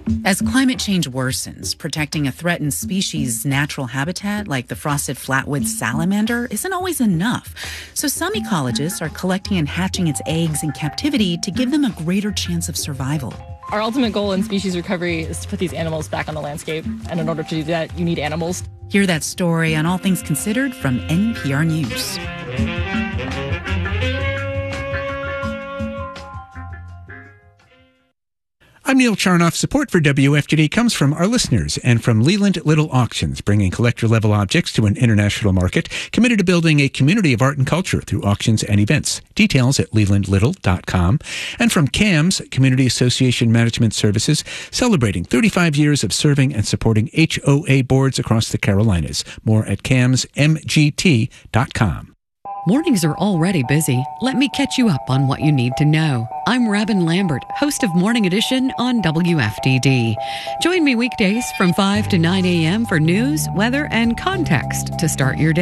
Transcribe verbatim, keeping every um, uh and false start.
As climate change worsens, protecting a threatened species' natural habitat like the frosted flatwood salamander isn't always enough. So some ecologists are collecting and hatching its eggs in captivity to give them a greater chance of survival. Our ultimate goal in species recovery is to put these animals back on the landscape. And in order to do that, you need animals. Hear that story on All Things Considered from N P R News. I'm Neil Charnoff. Support for W F T D comes from our listeners and from Leland Little Auctions, bringing collector-level objects to an international market, committed to building a community of art and culture through auctions and events. Details at leland little dot com. And from C A M S, Community Association Management Services, celebrating thirty-five years of serving and supporting H O A boards across the Carolinas. More at cams m g t dot com. Mornings are already busy. Let me catch you up on what you need to know. I'm Robin Lambert, host of Morning Edition on W F D D. Join me weekdays from five to nine a.m. for news, weather, and context to start your day.